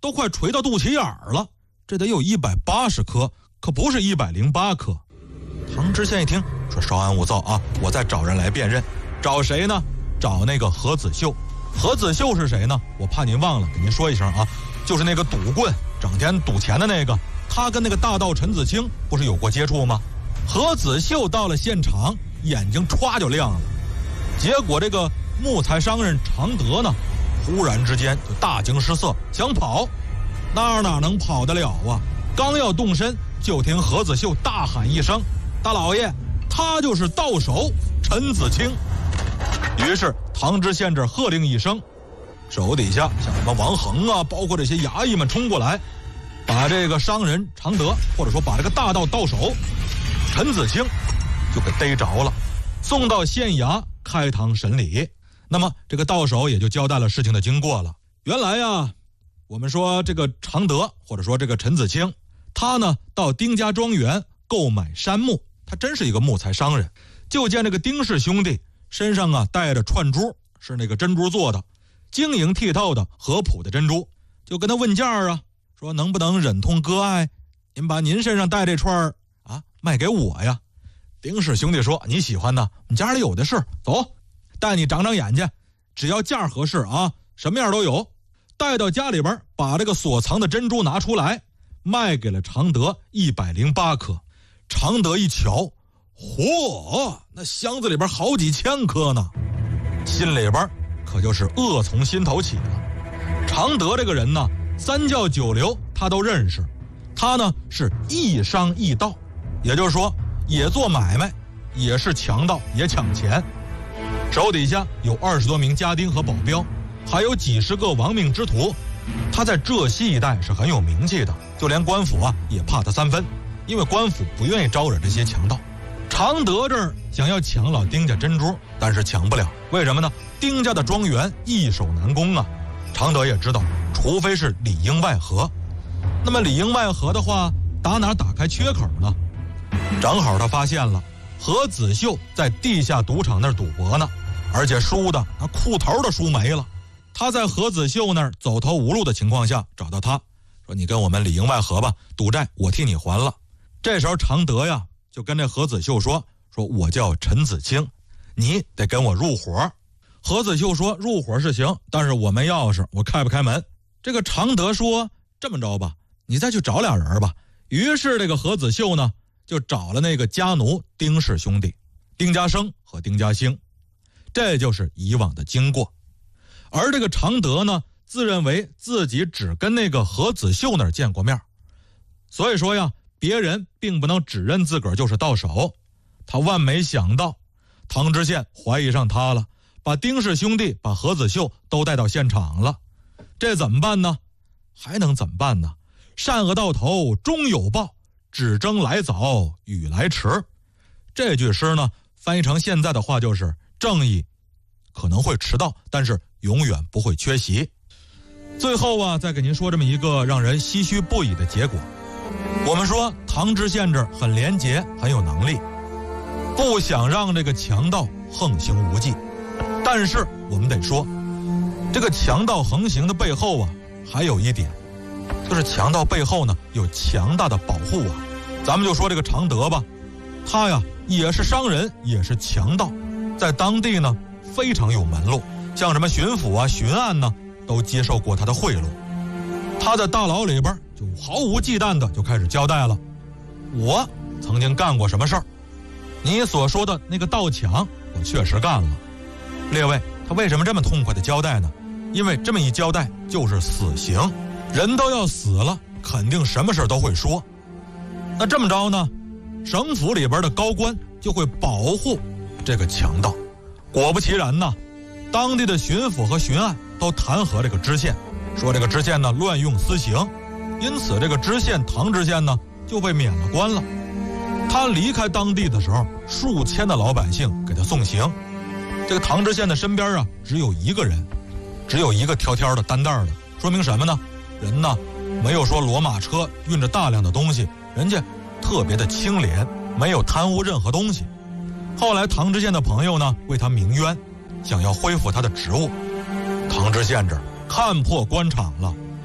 都快垂到肚脐眼儿了，这得有180颗，可不是108颗。唐知县一听说稍安勿躁啊，我再找人来辨认。找谁呢？找那个何子秀。何子秀是谁呢？我怕您忘了给您说一声啊，就是那个赌棍，整天赌钱的那个。他跟那个大盗陈子清不是有过接触吗？何子秀到了现场，眼睛歘就亮了。结果这个木材商人常德呢，忽然之间就大惊失色，想跑，哪能跑得了啊？刚要动身，就听何子秀大喊一声：“大老爷，他就是盗手陈子清！”于是唐知县这喝令一声，手底下像什么王恒啊，包括这些衙役们冲过来，把这个商人常德，或者说把这个大盗盗手陈子清就给逮着了，送到县衙开堂审理。那么这个盗手也就交代了事情的经过了。原来呀，我们说这个常德或者说这个陈子清，他呢到丁家庄园购买杉木，他真是一个木材商人。就见这个丁氏兄弟身上啊带着串珠，是那个珍珠做的，晶莹剔透的合朴的珍珠，就跟他问价啊，说能不能忍痛割爱，您把您身上带这串啊卖给我呀。丁氏兄弟说：“你喜欢呢，我们家里有的是，走，带你长长眼睛，只要价合适啊，什么样都有。”带到家里边，把这个所藏的珍珠拿出来，卖给了常德108颗。常德一瞧，嚯，那箱子里边好几千颗呢，心里边可就是恶从心头起了。常德这个人呢，三教九流他都认识，他呢是亦商亦盗，也就是说也做买卖，也是强盗，也抢钱。手底下有20多名家丁和保镖，还有几十个亡命之徒。他在浙西一带是很有名气的，就连官府啊也怕他3分，因为官府不愿意招惹这些强盗。常德这儿想要抢老丁家珍珠，但是抢不了，为什么呢？丁家的庄园易守难攻啊。常德也知道，除非是里应外合。那么里应外合的话，打哪打开缺口呢？正好他发现了何子秀在地下赌场那儿赌博呢，而且输的那裤头都输没了。他在何子秀那儿走投无路的情况下找到他，说你跟我们里应外合吧，赌债我替你还了。这时候常德呀就跟这何子秀说我叫陈子清，你得跟我入伙。何子秀说入伙是行，但是我没钥匙，我开不开门。这个常德说这么着吧，你再去找俩人吧。于是这个何子秀呢就找了那个家奴丁氏兄弟，丁家生和丁家兴，这就是以往的经过。而这个常德呢自认为自己只跟那个何子秀那儿见过面，所以说呀别人并不能指认自个儿就是盗手。他万没想到唐知县怀疑上他了，把丁氏兄弟把何子秀都带到现场了。这怎么办呢？还能怎么办呢？善恶到头终有报，只争来早雨来迟。这句诗呢翻译成现在的话就是正义可能会迟到，但是永远不会缺席。最后啊再给您说这么一个让人唏嘘不已的结果。我们说唐知县这很廉洁，很有能力，不想让这个强盗横行无忌。但是我们得说，这个强盗横行的背后啊还有一点，就是强盗背后呢有强大的保护网。咱们就说这个常德吧，他呀也是商人，也是强盗，在当地呢非常有门路，像什么巡抚啊巡案呢都接受过他的贿赂。他在大牢里边就毫无忌惮的就开始交代了，我曾经干过什么事儿，你所说的那个盗抢我确实干了。列位，他为什么这么痛快的交代呢？因为这么一交代就是死刑，人都要死了，肯定什么事都会说。那这么着呢，省府里边的高官就会保护这个强盗。果不其然呢，当地的巡抚和巡案都弹劾这个知县，说这个知县呢乱用私刑，因此这个知县唐知县呢就被免了官了。他离开当地的时候，数千的老百姓给他送行。这个唐知县的身边啊只有一个人，只有一个挑挑的担袋的，说明什么呢？人呢没有说骡马车运着大量的东西，人家特别的清廉，没有贪污任何东西。后来唐知县的朋友呢为他鸣冤，想要恢复他的职务。唐知县这看破官场了，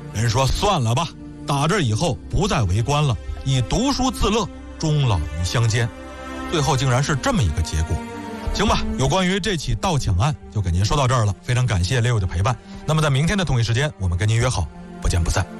人说算了吧，打这以后不再为官了，以读书自乐，终老于乡间。最后竟然是这么一个结果。行吧，有关于这起盗抢案就给您说到这儿了，非常感谢Leo的陪伴。那么在明天的同一时间，我们跟您约好，不见不散。